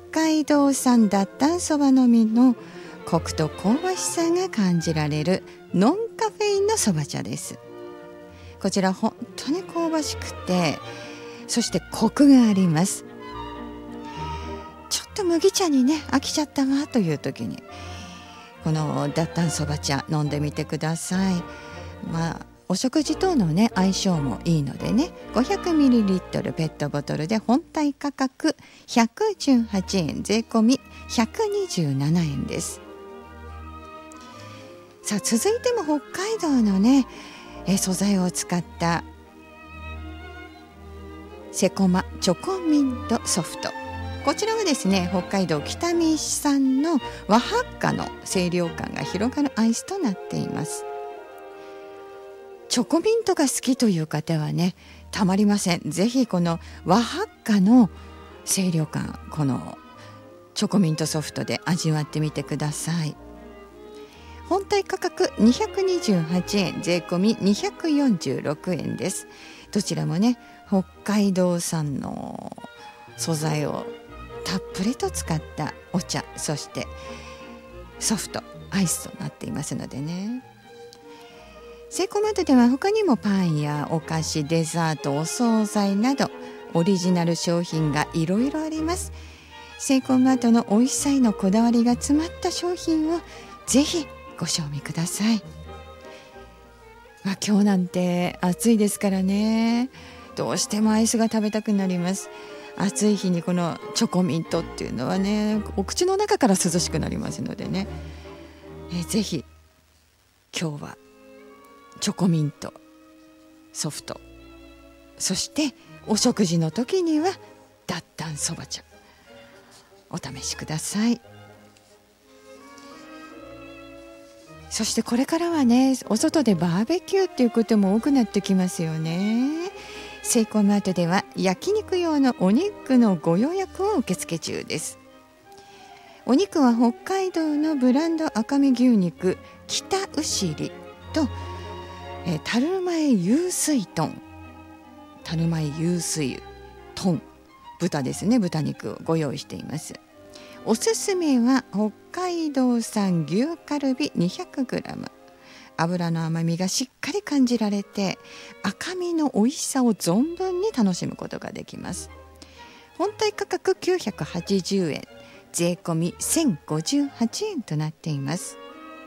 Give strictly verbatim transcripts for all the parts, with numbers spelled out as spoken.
海道産脱炭そばの実のコクと香ばしさが感じられるノンカフェインのそば茶です。こちら本当に香ばしくて、そしてコクがあります。ちょっと麦茶にね飽きちゃったわという時にこの脱炭そば茶飲んでみてください。まあお食事等のね相性もいいのでね、 ごひゃくミリリットル ペットボトルで本体価格ひゃくじゅうはちえん、税込みひゃくにじゅうななえんです。さあ続いても北海道のねえ素材を使ったセコマチョコミントソフト。こちらはですね、北海道北見市産の和ハッカの清涼感が広がるアイスとなっています。チョコミントが好きという方はねたまりません。ぜひこの和ハッカの清涼感、このチョコミントソフトで味わってみてください。本体価格にひゃくにじゅうはちえん、税込みにひゃくよんじゅうろくえんです。どちらもね北海道産の素材をたっぷりと使ったお茶、そしてソフトアイスとなっていますのでね。セイコーマートでは他にもパンやお菓子、デザート、お惣菜などオリジナル商品がいろいろあります。セイコーマートの美味しさへのこだわりが詰まった商品をぜひご賞味ください。まあ、今日なんて暑いですからね、どうしてもアイスが食べたくなります。暑い日にこのチョコミントっていうのはね、お口の中から涼しくなりますのでね、えぜひ今日はチョコミントソフト、そしてお食事の時には脱炭そば茶、お試しください。そしてこれからはね、お外でバーベキューっていうことも多くなってきますよね。セイコーマートでは焼肉用のお肉のご予約を受付中です。お肉は北海道のブランド赤身牛肉北牛里とえ樽前湧水豚、樽前湧水豚豚ですね、豚肉をご用意しています。おすすめは北海道産牛カルビ にひゃくグラム、 脂の甘みがしっかり感じられて赤身の美味しさを存分に楽しむことができます。本体価格きゅうひゃくはちじゅうえん、税込みせんごじゅうはちえんとなっています。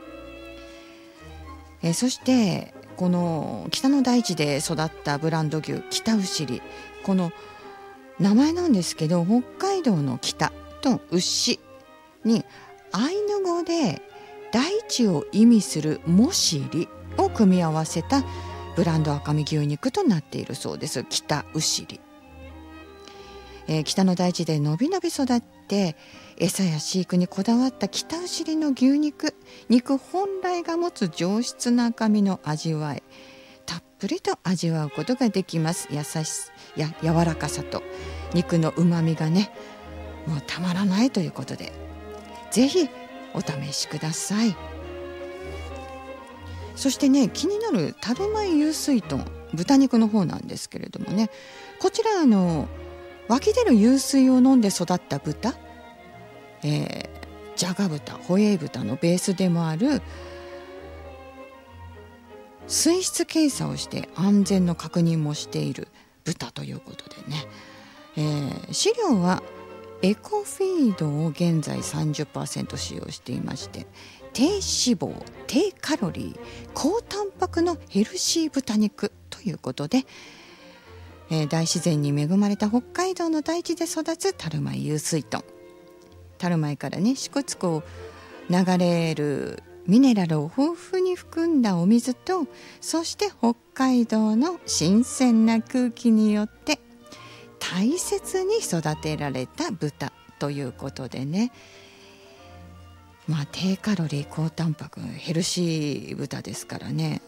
えそしてこの北の大地で育ったブランド牛北牛里、この名前なんですけど、北海道の北と牛にアイヌ語で大地を意味するモシリを組み合わせたブランド赤身牛肉となっているそうです。北牛里、えー、北の大地でのびのび育って餌や飼育にこだわった北牛里の牛肉、肉本来が持つ上質な赤身の味わい、たっぷりと味わうことができます。優しや柔らかさと肉のうまみがね、もうたまらないということで、ぜひお試しください。そしてね、気になる樽前湧水豚、豚肉の方なんですけれどもね、こちらあの湧き出る湧水を飲んで育った豚、えー、じゃが豚、ホエー豚のベースでもある水質検査をして安全の確認もしている豚ということでね、えー、飼料はエコフィードを現在 さんじゅっパーセント 使用していまして、低脂肪、低カロリー、高タンパクのヘルシー豚肉ということで、えー、大自然に恵まれた北海道の大地で育つ樽前湧水豚、樽前からね支笏湖を流れるミネラルを豊富に含んだお水と、そして北海道の新鮮な空気によって大切に育てられた豚ということでね、まあ低カロリー高タンパクヘルシー豚ですからね、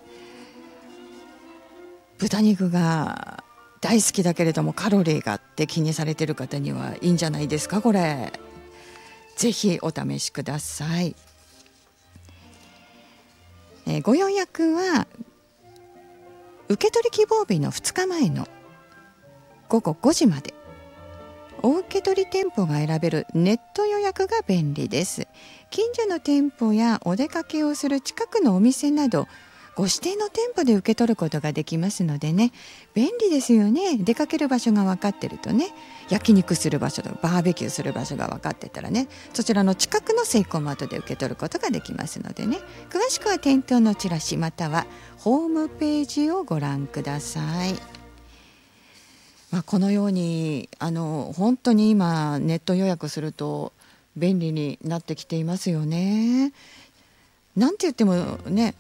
豚肉が大好きだけれどもカロリーがって気にされている方にはいいんじゃないですか。これぜひお試しください。えー、ご予約は受取希望日のふつかまえのごごごじまで、 お受け取り店舗が選べるネット予約が便利です。近所の店舗やお出かけをする近くのお店などご指定の店舗で受け取ることができますのでね、便利ですよね。出かける場所が分かってるとね、焼肉する場所とバーベキューする場所が分かってたらね、そちらの近くのセイコーマートで受け取ることができますのでね、詳しくは店頭のチラシまたはホームページをご覧ください。まあ、このようにあの本当に今ネット予約すると便利になってきていますよね。なんて言ってもね、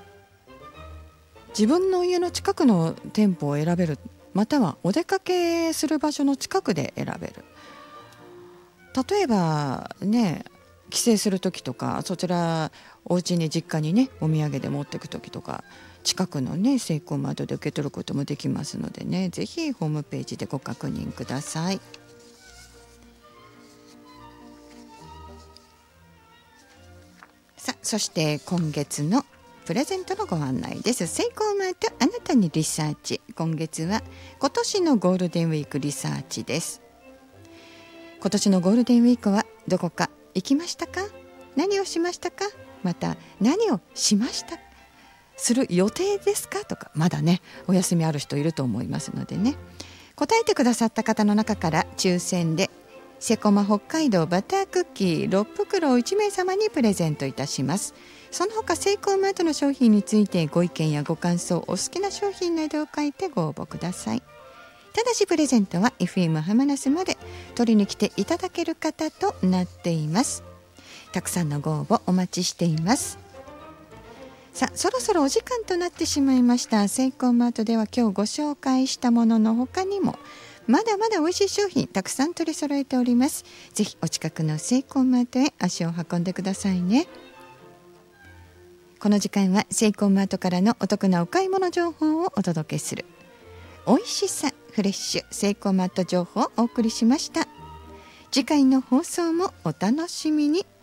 自分の家の近くの店舗を選べる、またはお出かけする場所の近くで選べる。例えばね、帰省する時とか、そちらお家に実家にねお土産で持っていく時とか、近くのねセイコーマートで受け取ることもできますのでね、ぜひホームページでご確認ください。さあ、そして今月のプレゼントのご案内です。セイコーマートあなたにリサーチ。今月は今年のゴールデンウィークリサーチです。今年のゴールデンウィークはどこか行きましたか？何をしましたか？また何をしましたする予定ですかとか、まだねお休みある人いると思いますのでね、答えてくださった方の中から抽選でセコマ北海道バタークッキーろっぷくろをいちめいさまにプレゼントいたします。その他セイコーマートの商品についてご意見やご感想、お好きな商品などを書いてご応募ください。ただしプレゼントは エフエム ハマナスまで取りに来ていただける方となっています。たくさんのご応募お待ちしています。さあ、そろそろお時間となってしまいました。セイコーマートでは今日ご紹介したものの他にもまだまだ美味しい商品たくさん取り揃えております。ぜひお近くのセイコーマートへ足を運んでくださいね。この時間はセイコーマートからのお得なお買い物情報をお届けする美味しさフレッシュセイコーマート情報をお送りしました。次回の放送もお楽しみに。